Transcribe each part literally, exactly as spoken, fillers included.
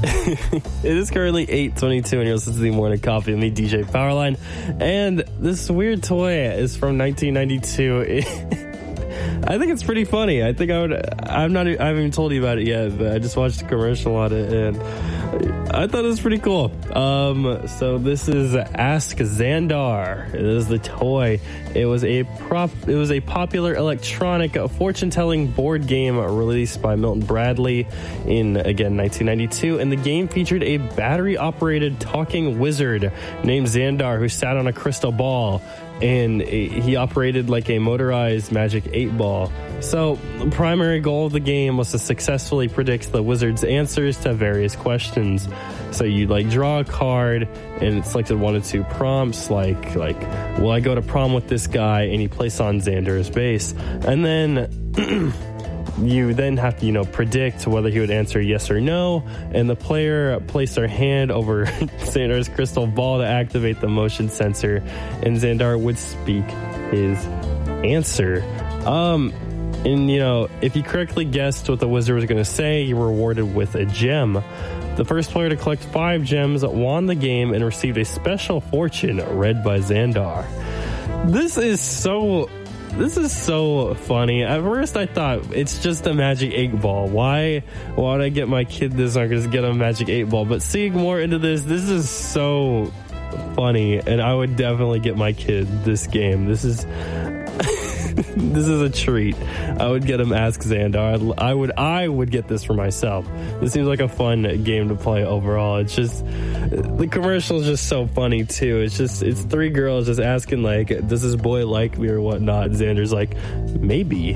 It is currently eight twenty-two, and you're listening to the Morning Coffee with me, D J Powerline. And this weird toy is from nineteen ninety-two. I think it's pretty funny. I think I would. I'm not. I haven't even told you about it yet, but I just watched a commercial on it, and I thought it was pretty cool. Um, so this is Ask Xandar. It is the toy. It was a prop. It was a popular electronic fortune-telling board game released by Milton Bradley in again nineteen ninety-two, and the game featured a battery-operated talking wizard named Xandar who sat on a crystal ball. And he operated like a motorized magic eight ball. So the primary goal of the game was to successfully predict the wizard's answers to various questions. So you like draw a card, and it's selected one of two prompts, like like will I go to prom with this guy? And you place on Xandar's base, and then you then have to, you know, predict whether he would answer yes or no, and the player placed their hand over Xandar's crystal ball to activate the motion sensor, and Xandar would speak his answer. Um, and, you know, if you correctly guessed what the wizard was going to say, you were rewarded with a gem. The first player to collect five gems won the game and received a special fortune read by Xandar. This is so... This is so funny. At first I thought it's just a magic eight ball. Why why would I get my kid this? I'm just get a magic eight ball. But seeing more into this, this is so funny, and I would definitely get my kid this game. This is this is a treat. I would get him Ask Xandar. I would I would get this for myself. This seems like a fun game to play overall. It's just the commercial is just so funny too. It's just it's three girls just asking like, does this boy like me or whatnot? Xandar's like, maybe.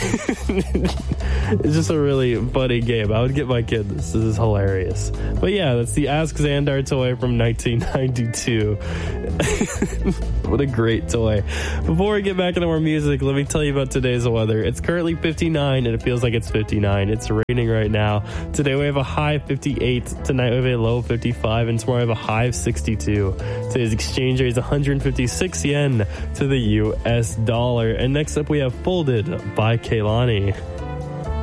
It's just a really funny game. I would get my kid this. This is hilarious. But yeah, that's the Ask Xandar toy from nineteen ninety-two. What a great toy. Before we get back into more music, let me tell you about today's weather. It's currently fifty-nine, and it feels like it's fifty-nine. It's raining right now. Today we have a high of fifty-eight. Tonight we have a low of fifty-five, and tomorrow we have a high of sixty-two. Today's exchange rate is one hundred fifty-six yen to the U S dollar. And next up we have Folded by Kehlani.